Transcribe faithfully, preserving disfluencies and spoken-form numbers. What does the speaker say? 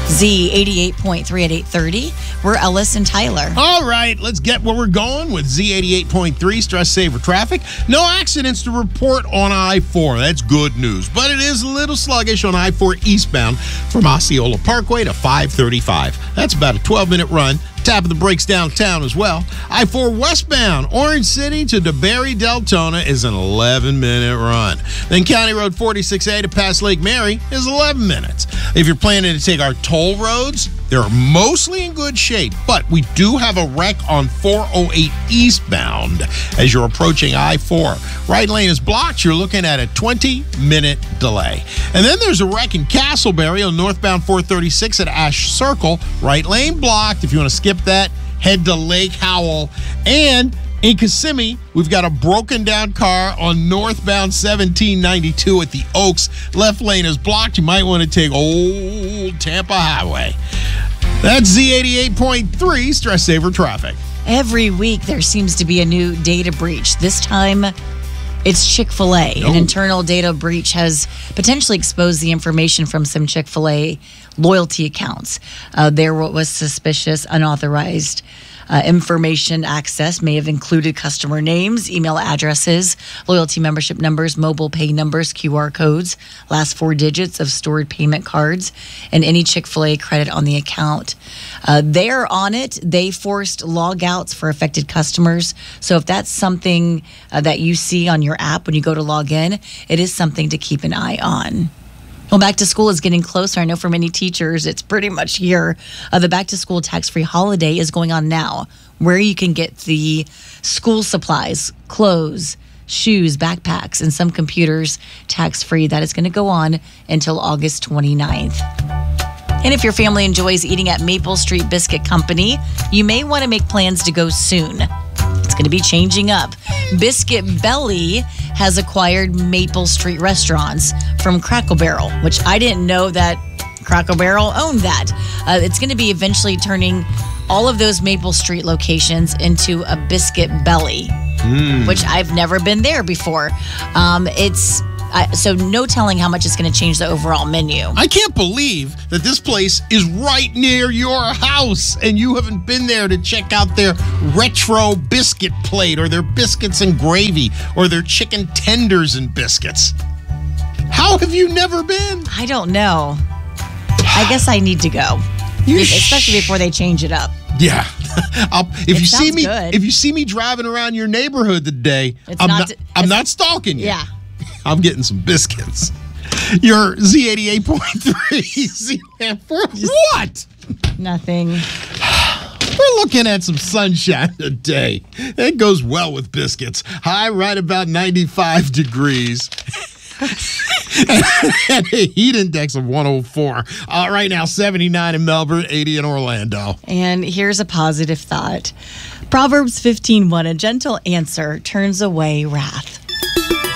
Z eighty-eight point three at eight thirty. We're Ellis and Tyler. All right, let's get where we're going with Z eighty-eight point three, Stress Saver Traffic. No accidents to report on I four. That's good news. But it is a little sluggish on I four eastbound from Osceola Parkway to five thirty-five. That's about a twelve-minute run. Tap of the brakes downtown as well. I four westbound, Orange City to DeBerry Deltona is an eleven-minute run. Then County Road forty-six A to past Lake Mary is eleven minutes. If you're planning to take our toll roads, they're mostly in good shape, but we do have a wreck on four oh eight eastbound as you're approaching I four. Right lane is blocked. You're looking at a twenty-minute delay. And then there's a wreck in Castleberry on northbound four thirty-six at Ash Circle. Right lane blocked. If you want to skip that, head to Lake Howell. And in Kissimmee, we've got a broken down car on northbound seventeen ninety-two at the Oaks. Left lane is blocked. You might want to take Old Tampa Highway. That's Z eighty-eight point three, Stress Saver Traffic. Every week there seems to be a new data breach. This time it's Chick-fil-A. Oh. An internal data breach has potentially exposed the information from some Chick-fil-A loyalty accounts. Uh, there was suspicious, unauthorized Uh, information access may have included customer names, email addresses, loyalty membership numbers, mobile pay numbers, Q R codes, last four digits of stored payment cards, and any Chick-fil-A credit on the account. Uh, they're on it. They forced logouts for affected customers. So if that's something uh, that you see on your app when you go to log in, it is something to keep an eye on. Well, back to school is getting closer. I know for many teachers, it's pretty much here. Uh, the back to school tax-free holiday is going on now, where you can get the school supplies, clothes, shoes, backpacks, and some computers tax-free. That is going to go on until August twenty-ninth. And if your family enjoys eating at Maple Street Biscuit Company, you may want to make plans to go soon. It's going to be changing up. Biscuit Belly has acquired Maple Street restaurants from Crackle Barrel, which I didn't know that Crackle Barrel owned that. Uh, it's going to be eventually turning all of those Maple Street locations into a Biscuit Belly, mm. which I've never been there before. Um, it's uh, so no telling how much it's going to change the overall menu. I can't believe that this place is right near your house and you haven't been there to check out their retro biscuit plate or their biscuits and gravy or their chicken tenders and biscuits. How have you never been? I don't know. I guess I need to go, You especially sh- before they change it up. Yeah. I'll, if It you see sounds me, good. if you see me driving around your neighborhood today, It's I'm not not, t- I'm it's- not stalking you. Yeah. I'm getting some biscuits. Your Z eighty-eight point three Z for what? Nothing. We're looking at some sunshine today. It goes well with biscuits. High right about ninety-five degrees. And a heat index of one oh four. Uh, right now, seventy-nine in Melbourne, eighty in Orlando. And here's a positive thought. Proverbs fifteen one, a gentle answer turns away wrath.